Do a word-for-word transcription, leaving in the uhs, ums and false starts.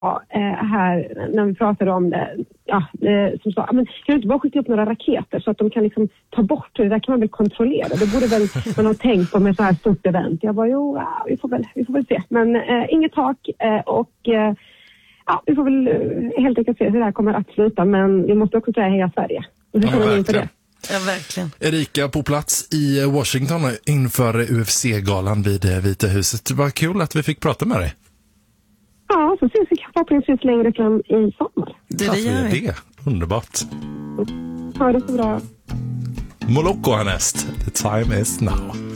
här när vi pratade om det, ja, som sa, men kan du inte bara skicka upp några raketer så att de kan liksom ta bort det, där kan man väl kontrollera, det borde väl man ha tänkt på med så här stort event. Jag bara, jo, ja, vi får väl, vi får väl se, men eh, inget tak eh, och eh, ja, vi får väl eh, helt enkelt se hur det här kommer att sluta, men vi måste också säga heja Sverige. Och hur ja, kommer ni in på det? Ja, verkligen. Erika på plats i Washington inför U F C-galan vid Vita huset. Det var kul att vi fick prata med dig. Ja, så ses vi förhoppningsvis längre fram i sommar. Det, det gör vi. Det. Underbart. Ha det så bra. Moloko härnäst. The time is now.